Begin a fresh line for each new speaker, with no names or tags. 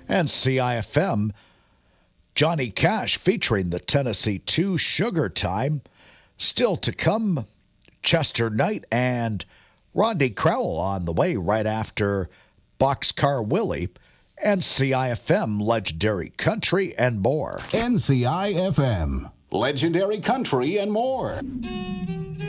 And CIFM, Johnny Cash featuring the Tennessee 2 Sugar Time. Still to come, Chester Knight and Rodney Crowell on the way right after Boxcar Willie, and CIFM Legendary Country and more.
NCIFM Legendary Country and more.